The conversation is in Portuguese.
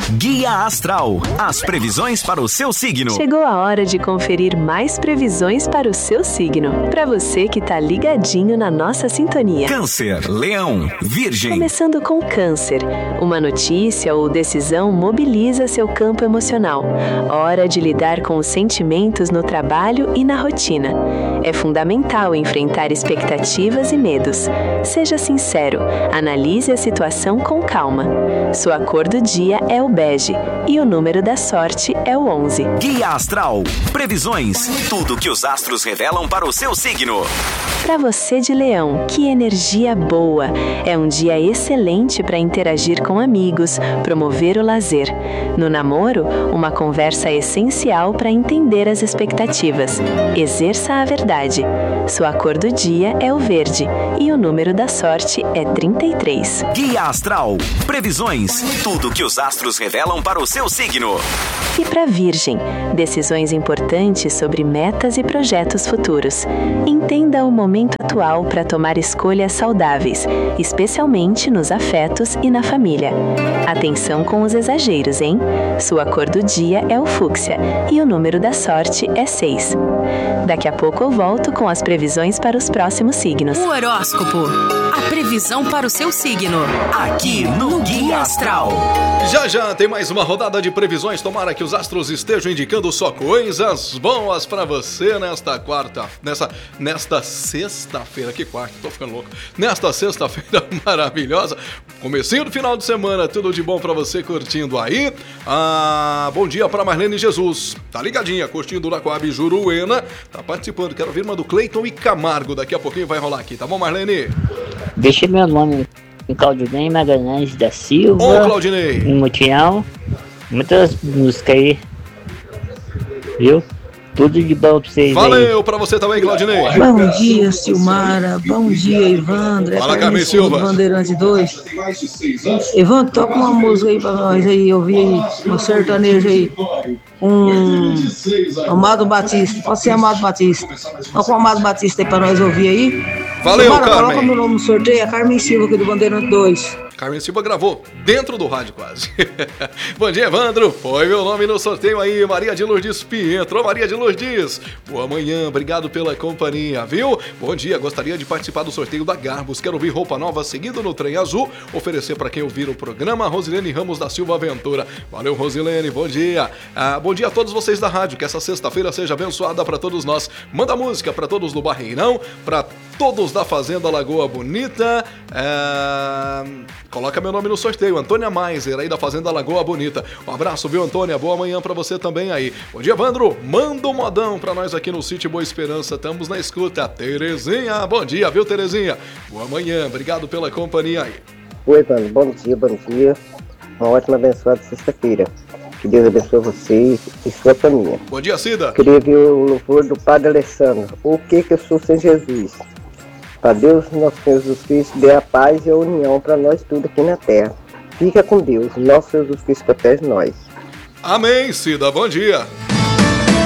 Guia Astral, as previsões para o seu signo. Chegou a hora de conferir mais previsões para o seu signo. Para você que tá ligadinho na nossa sintonia. Câncer, Leão, Virgem. Começando com Câncer. Uma notícia ou decisão mobiliza seu campo emocional. Hora de lidar com os sentimentos no trabalho e na rotina. É fundamental enfrentar expectativas e medos. Seja sincero, analise a situação com calma. Sua cor do dia é o bege e o número da sorte é o 11. Guia Astral, previsões, tudo que os astros revelam para o seu signo. Para você de Leão, que energia boa! É um dia excelente para interagir com amigos, promover o lazer. No namoro, uma conversa essencial para entender as expectativas. Exerça a verdade. Sua cor do dia é o verde e o número da sorte é 33. Guia Astral, previsões, tudo que os astros revelam para o seu signo. E para Virgem, decisões importantes sobre metas e projetos futuros. Entenda o momento atual para tomar escolhas saudáveis, especialmente nos afetos e na família. Atenção com os exageros, hein? Sua cor do dia é o fúcsia e o número da sorte é 6. Daqui a pouco eu volto com as previsões para os próximos signos. O horóscopo, a previsão para o seu signo, aqui no Guia Astral. Já tem mais uma rodada de previsões. Tomara que os astros estejam indicando só coisas boas pra você nesta sexta-feira. Que quarta, tô ficando louco. Nesta sexta-feira maravilhosa, comecinho do final de semana, tudo de bom pra você curtindo aí. Bom dia pra Marlene Jesus, tá ligadinha, curtindo da Coab Juruena, tá participando. Quero ouvir uma do Cleiton e Camargo, daqui a pouquinho vai rolar aqui, tá bom, Marlene? Deixa meu nome Claudinei Magalhães da Silva. Ô, Claudinei! Em Mutião. Muitas músicas aí. Viu? Tudo de bom pra vocês. Valeu aí. Pra você também, Claudinei. Bom dia, Silmara. Bom dia, Evandro. Fala, Carmen Silva. Bandeirante 2. Evandro, toca uma música aí pra nós aí. Eu vi um sertanejo aí. Amado Batista. Pode ser Amado Batista. Toca o Amado Batista aí pra nós ouvir aí. Valeu, Silmara, Carmen. Coloca meu nome no sorteio. A Carmen Silva aqui do Bandeirante 2. Carmen Silva gravou dentro do rádio quase. Bom dia, Evandro. Foi meu nome no sorteio aí, Maria de Lourdes Pietro. Maria de Lourdes, boa manhã, obrigado pela companhia, viu? Bom dia, gostaria de participar do sorteio da Garbos. Quero ouvir roupa nova seguindo no trem azul. Oferecer para quem ouvir o programa, Rosilene Ramos da Silva Ventura. Valeu, Rosilene, bom dia. Bom dia a todos vocês da rádio, que essa sexta-feira seja abençoada para todos nós. Manda música para todos do Barreirão, para todos da Fazenda Lagoa Bonita. Coloca meu nome no sorteio, Antônia Maiser, aí da Fazenda Lagoa Bonita. Um abraço, viu, Antônia? Boa manhã pra você também aí. Bom dia, Evandro. Manda um modão pra nós aqui no Sítio Boa Esperança. Estamos na escuta. Terezinha, bom dia, viu, Terezinha? Boa manhã, obrigado pela companhia aí. Oi, Evandro, bom dia. Uma ótima abençoada sexta-feira. Que Deus abençoe você e sua família. Bom dia, Cida. Queria ver o louvor do Padre Alessandro. O que eu sou sem Jesus? Para Deus, nosso Senhor Jesus Cristo, dê a paz e a união para nós tudo aqui na terra. Fica com Deus, nosso Senhor Jesus Cristo protege nós. Amém, Cida, bom dia.